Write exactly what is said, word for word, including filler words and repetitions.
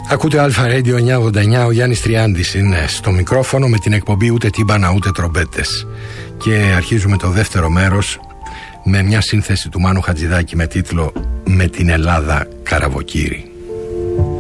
Ακούτε Αλφα Radio εννιακόσια ογδόντα εννιά, ο Γιάννης Τριάντης είναι στο μικρόφωνο με την εκπομπή ούτε τύμπανα ούτε τρομπέτες. Και αρχίζουμε το δεύτερο μέρος με μια σύνθεση του Μάνου Χατζηδάκη με τίτλο «Με την Ελλάδα Καραβοκύρη».